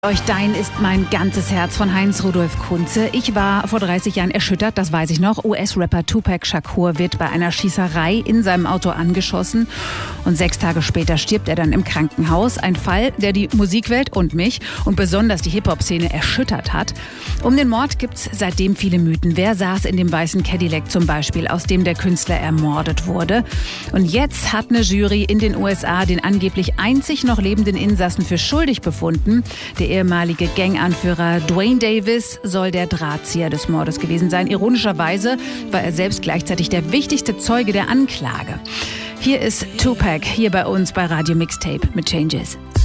Euch Dein ist mein ganzes Herz von Heinz Rudolf Kunze. Ich war vor 30 Jahren erschüttert, das weiß ich noch. US-Rapper Tupac Shakur wird bei einer Schießerei in seinem Auto angeschossen und 6 Tage später stirbt er dann im Krankenhaus. Ein Fall, der die Musikwelt und mich und besonders die Hip-Hop-Szene erschüttert hat. Um den Mord gibt's seitdem viele Mythen. Wer saß in dem weißen Cadillac zum Beispiel, aus dem der Künstler ermordet wurde? Und jetzt hat eine Jury in den USA den angeblich einzig noch lebenden Insassen für schuldig befunden. Der ehemalige Ganganführer Duane Davis soll der Drahtzieher des Mordes gewesen sein. Ironischerweise war er selbst gleichzeitig der wichtigste Zeuge der Anklage. Hier ist Tupac, hier bei uns bei Radio Mixtape mit Changes.